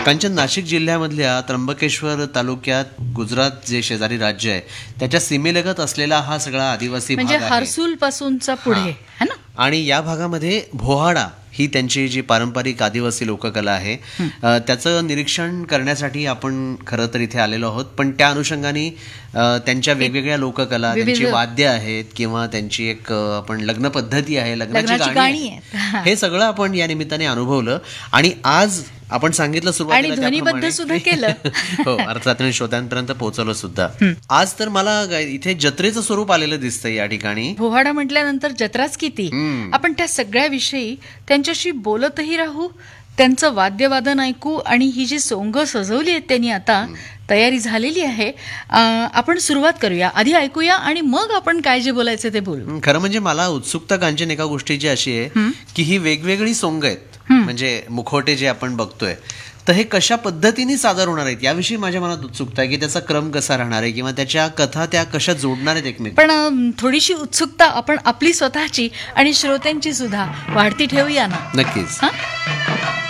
कांचन, नाशिक जिल्ह्यामधल्या त्र्यंबकेश्वर तालुक्यात गुजरात जे शेजारी राज्य आहे त्याच्या सीमेलगत असलेला हा सगळा आदिवासी म्हणजे भाग आहे. हर्सूल पासूनचा पुढे है ना. आणि या भागामध्ये भोहाडा ही त्यांची जी पारंपरिक आदिवासी लोककला आहे त्याचं निरीक्षण करण्यासाठी आपण खरं तर इथे आलेलो आहोत. पण त्या अनुषंगाने त्यांच्या वेगवेगळ्या लोककला, त्यांची वाद्य आहेत किंवा त्यांची एक आपण लग्न पद्धती आहे, लग्नाची गाणी आहेत, हे सगळं आपण या निमित्ताने अनुभवलं. आणि आज आपण सांगितलं सुरुवातीला ध्वनिबद्ध सुद्धा केलं. हो, अर्थात श्रोत्यांपर्यंत पोहोचवलं सुद्धा. आज तर मला इथे जत्रेचं स्वरूप आलेलं दिसतंय या ठिकाणी. भोहाडा म्हटल्यानंतर जत्राच किती. आपण त्या सगळ्याविषयी त्यांच्याशी बोलतही राहू, त्यांचं वाद्यवादन ऐकू आणि ही जी सोंग सजवली आहेत त्यांनी आता तयारी झालेली आहे. आपण सुरुवात करूया, आधी ऐकूया आणि मग आपण काय जे बोलायचं ते बोलू. खरं म्हणजे मला उत्सुकता कांचन एका गोष्टीची अशी आहे की ही वेगवेगळी सोंग आहेत, म्हणजे मुखवटे जे आपण बघतोय तर हे कशा पद्धतीने सादर होणार आहेत याविषयी माझ्या मनात उत्सुकता आहे की त्याचा क्रम कसा राहणार आहे किंवा त्याच्या कथा त्या कशा जोडणार आहेत एकमेक. पण थोडीशी उत्सुकता आपण आपली स्वतःची आणि श्रोत्यांची सुद्धा वाढती ठेवूया ना. नक्कीच.